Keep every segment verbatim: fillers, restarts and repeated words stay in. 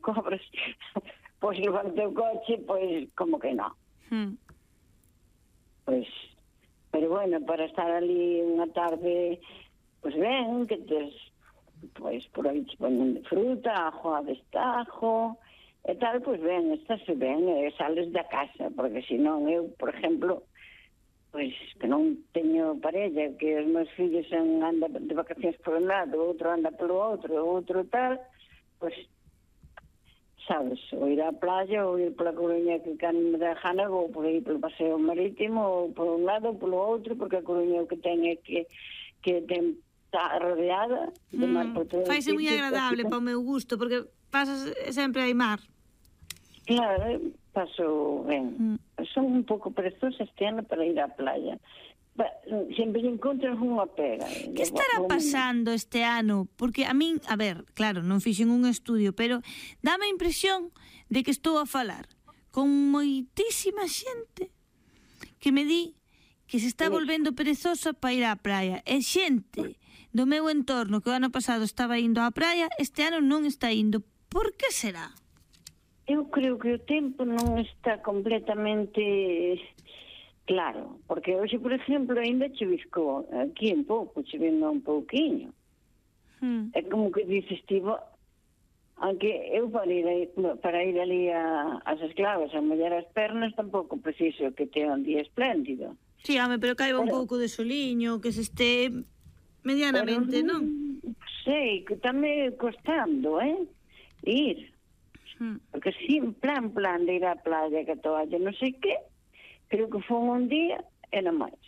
cobras, pois levante o coche, pois como que non. Hmm. Pois, pero bueno, para estar ali unha tarde, pois ben, que tes, pois por aí te ponen de fruta, ajo a destajo, e tal, pois ben, estás ben, e sales da casa, porque senón eu, por exemplo, pois que non teño parella, que os meus fillos andan de vacacións por un lado, outro anda polo outro, outro tal, pois, sabes, ou ir á playa, ou ir pola Coruña que can me dá gana, ou por aí polo paseo marítimo, ou por un lado, ou polo outro, porque a Coruña o que ten é que, que ten, está rodeada de mar por todo. Faise moi agradable para o meu gusto, porque pasas sempre hai mar. Claro, paso ben. Mm. Son un pouco perezosa este ano para ir á playa. Sempre encontras unha pega. Que estará pasando este ano? Porque a min, a ver, claro, non fixen un estudio, pero dame a impresión de que estou a falar con moitísima xente que me di que se está volvendo perezosa para ir á praia. E xente do meu entorno que o ano pasado estaba indo á praia, este ano non está indo. Por que será? Eu creo que o tempo non está completamente claro, porque hoxe, por exemplo, ainda choviscou aquí un pouco, chovendo un pouquiño. Hmm. É como que dices, Tibo, aunque eu para ir, para ir ali a, as esclavas a mollar as pernas tampouco preciso que teña un día espléndido. Sí, home, pero caiba un pouco de soliño, que se este medianamente, pero, non? Sei, que tamén costando, eh? Ir. Hmm. Porque si, en plan, plan de ir á playa, que a toalla, non sei que, creo que foi un día e non máis.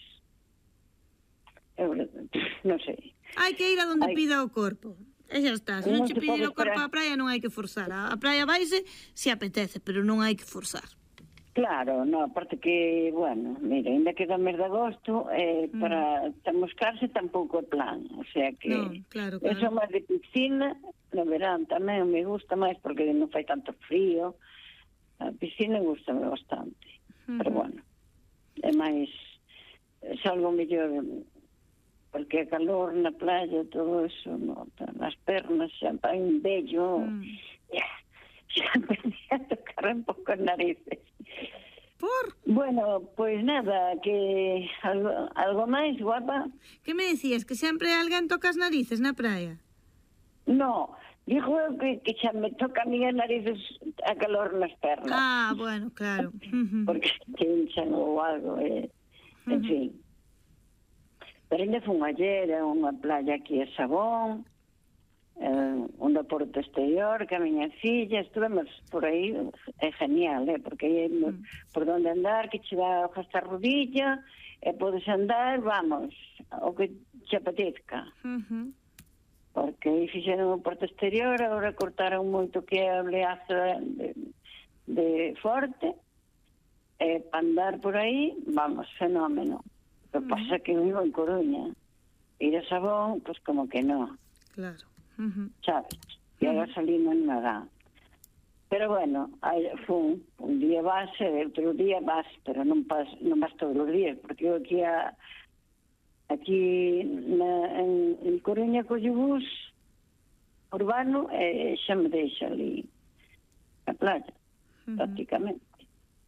Eu non sei. Hai que ir a donde Hai... pida o corpo. E xa está. Se non, non che pide o corpo á praia, non hai que forzar. A praia vaise se apetece, pero non hai que forzar. Claro, no, aparte que, bueno, mira, ainda queda mes de agosto, eh, mm. para moscarse tampouco é plan, o sea que no, claro, claro. Eso máis de piscina, no verán tamén me gusta máis porque non fai tanto frío, a piscina gusta bastante, mm. pero bueno, é máis, salgo mellor, porque a calor na playa, todo eso, no, nas pernas, xa vai un vello, mm. yeah. Xa empecé a tocar un pouco as narices. Por? Bueno, pois pues nada, que algo, algo máis, guapa. Que me decías, que sempre alguén toca as narices na praia? No, digo que, que xa me toca a mí as narices a calor nas pernas. Ah, bueno, claro. Porque te hinchan ou algo, eh. En fin. Pero ainda fun ayer a unha playa aquí a Sabón, Uh, un deporte exterior, que a miña filla, estuvemos por aí, é genial, eh, porque aí mm. por donde andar, que che dá hasta a rodilla, e podes andar, vamos, o que che apetezca. Uh-huh. Porque aí fixeron o deporte exterior, agora cortaron moito que é a oleaza de, de forte, e para andar por aí, vamos, fenómeno. O que uh-huh. pasa que vivo en Coruña, ir a Sabón, pois pues como que non. Claro. Uh-huh. Sabes, e a gasolina non dá. Pero bueno, hai, fun, un día base, outro día base, pero non pas, non vas todos os días, porque eu aquí a, aquí na, en, en Coruña collo bus urbano e xa me deixa ali a playa, uh-huh. prácticamente.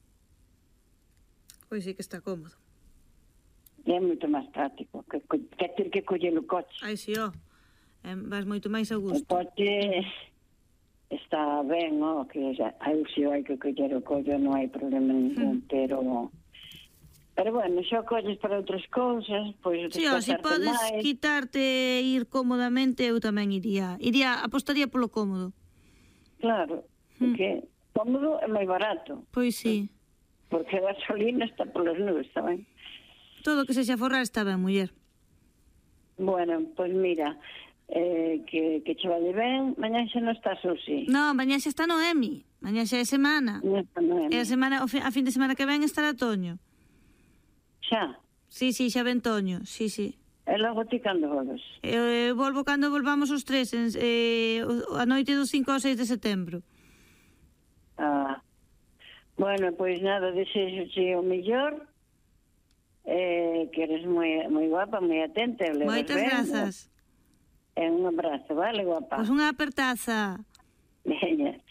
Pois sí que está cómodo. E é moito máis práctico que, que ter que coller o coche. Ai, si, ó. Eh, vas moito máis a gusto. O coche está ben, ó, que xa, aí se hai que coller o collo non hai problema ningún, mm. pero pero bueno, xa colles para outras cousas, pois sí, ó, se podes máis. Quitarte e ir cómodamente, eu tamén iría, iría, apostaría polo cómodo. Claro, mm. porque cómodo é máis barato. Pois sí. Porque a gasolina está polas nubes tamén. Todo que sexa forrar está ben, muller. Bueno, pois mira, Eh, que, que che vale ben, mañá xa non estás ou si? Non, mañá xa está Noemi, mañá xa é semana. E a semana, a fin de semana que ven estará Toño. Xa? Sí, sí, xa ven Toño, sí, sí. E logo ti cando volves? Eh, volvo cando volvamos os tres, en, eh, a noite do cinco ao seis de setembro. Ah, bueno, pois nada, desexo che o mellor, eh, que eres moi, moi guapa, moi atenta. Moitas grazas. E un abrazo, vale, guapa? Pois unha apertaza. Veña.